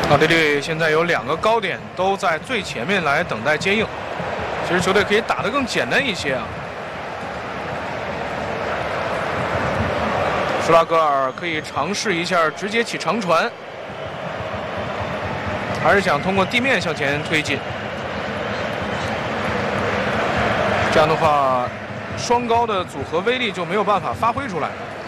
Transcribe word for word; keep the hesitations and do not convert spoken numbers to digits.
奥地利现在有两个高点都在最前面来等待接应，其实球队可以打得更简单一些啊。舒拉格尔可以尝试一下直接起长传，还是想通过地面向前推进。这样的话，双高的组合威力就没有办法发挥出来。